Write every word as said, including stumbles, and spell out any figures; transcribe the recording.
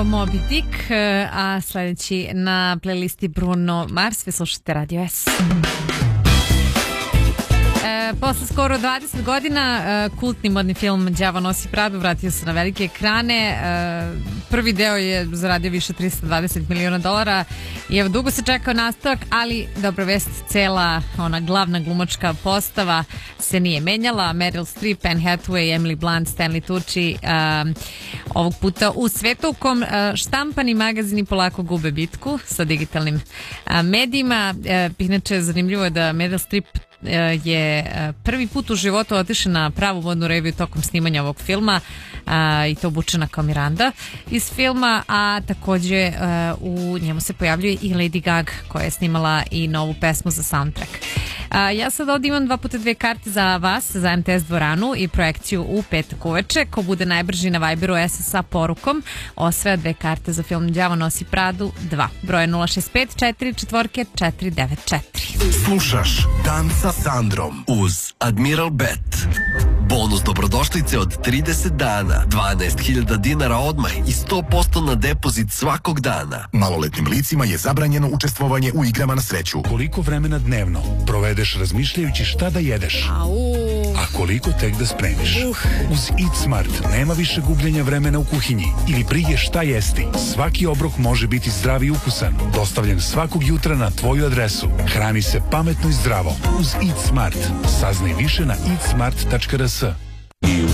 Moby Dick, a sledeći na playlisti Bruno Mars. Vi slušate Radio S. E, posle skoro dvadeset godina e, kultni modni film Đavo nosi Pradu vratio se na velike ekrane. E, prvi deo je zaradio više trista dvadeset miliona dolara i evo dugo se čekao nastavak, ali dobra vest, cela ona glavna glumačka postava se nije menjala. Meryl Streep, Anne Hathaway, Emily Blunt, Stanley Tucci, e, ovog puta u svetu u kom e, štampani magazini polako gube bitku sa digitalnim e, medijima. E, inače zanimljivo je da Meryl Streep je prvi put u životu otišla na pravu modnu reviju tokom snimanja ovog filma, a, i to obučena kao Miranda iz filma, a takođe a, u njemu se pojavljuje i Lady Gaga koja je snimala i novu pesmu za soundtrack. A, ja sad ovdje imam dva puta dve karte za vas, za M T S dvoranu i projekciju u petak uveče. Ko bude najbrži na Viberu S S A porukom osvaja dve karte za film Đavo nosi Pradu dva. Broj nula šest pet četiri četiri četiri devet četiri. Slušaš Dan sa Sandrom uz Admiral Bet. Bonus dobrodošlice od trideset dana, dvanaest hiljada dinara odmah i sto posto na depozit svakog dana. Maloletnim licima je zabranjeno učestvovanje u igrama na sreću. Koliko vremena dnevno provedeš razmišljajući šta da jedeš? A koliko tek da spremiš? Uz Eat Smart nema više gubljenja vremena u kuhinji ili brige šta jesti. Svaki obrok može biti zdrav i ukusan. Dostavljen svakog jutra na tvoju adresu. Hrani se pametno i zdravo uz Eat Smart. Saznaj više na eat smart tačka r s.